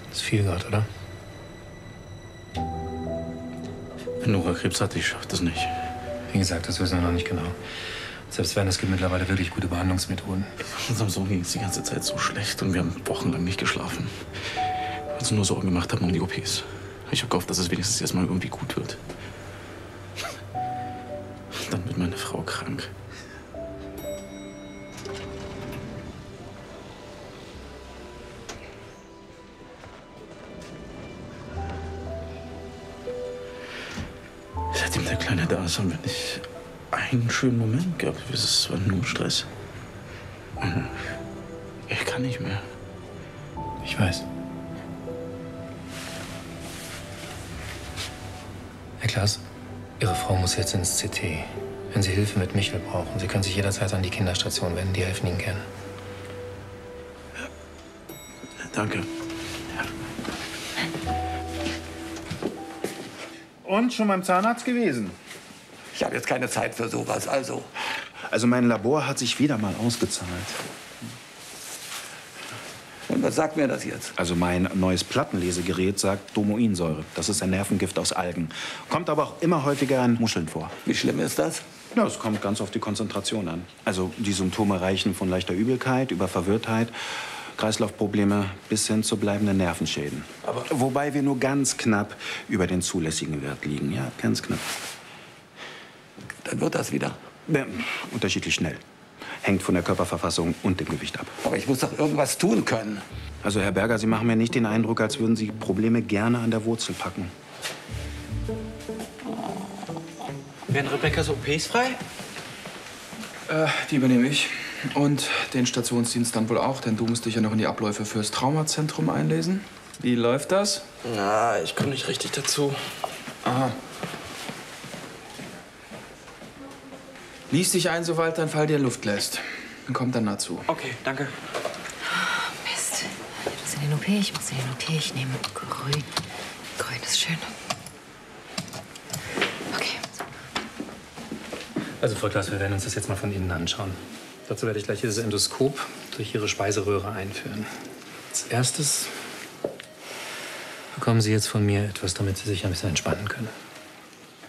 Das ist viel gerade, oder? Wenn Nora Krebs hat, ich schaff das nicht. Wie gesagt, das wissen wir noch nicht genau. Selbst wenn, es gibt mittlerweile wirklich gute Behandlungsmethoden. Unserem Sohn ging es die ganze Zeit so schlecht und wir haben wochenlang nicht geschlafen. Weil wir uns nur Sorgen gemacht haben um die OPs. Ich habe gehofft, dass es wenigstens erstmal irgendwie gut wird. Dann wird meine Frau krank. Seitdem der Kleine da ist, haben wir nicht einen schönen Moment gehabt. Es war nur Stress. Ich kann nicht mehr. Ich weiß. Herr Klaas, Ihre Frau muss jetzt ins CT. Wenn Sie Hilfe mit Michel brauchen, Sie können sich jederzeit an die Kinderstation wenden. Die helfen Ihnen gern. Danke. Und schon beim Zahnarzt gewesen? Ich habe jetzt keine Zeit für sowas, also. Also mein Labor hat sich wieder mal ausgezahlt. Und was sagt mir das jetzt? Also mein neues Plattenlesegerät sagt Domoinsäure. Das ist ein Nervengift aus Algen. Kommt aber auch immer häufiger in Muscheln vor. Wie schlimm ist das? Ja, es kommt ganz auf die Konzentration an. Also die Symptome reichen von leichter Übelkeit über Verwirrtheit, Kreislaufprobleme bis hin zu bleibenden Nervenschäden. Aber wobei wir nur ganz knapp über den zulässigen Wert liegen. Ja, ganz knapp. dann wird das wieder. Ja, unterschiedlich schnell. Hängt von der Körperverfassung und dem Gewicht ab. Aber ich muss doch irgendwas tun können. Also, Herr Berger, Sie machen mir nicht den Eindruck, als würden Sie Probleme gerne an der Wurzel packen. Werden Rebekkas OPs frei? Die übernehme ich. Und den Stationsdienst dann wohl auch, denn du musst dich ja noch in die Abläufe fürs Traumazentrum einlesen. Wie läuft das? Na, ich komme nicht richtig dazu. Aha. Lies dich ein, sobald dein Fall dir Luft lässt. Dann kommt dann dazu. Okay, danke. Mist. Ich muss in den OP, ich muss in den OP. Ich nehme grün. Grün ist schön. Okay. Also, Frau Klaas, wir werden uns das jetzt mal von innen anschauen. Dazu werde ich gleich dieses Endoskop durch Ihre Speiseröhre einführen. Als erstes bekommen Sie jetzt von mir etwas, damit Sie sich ein bisschen entspannen können.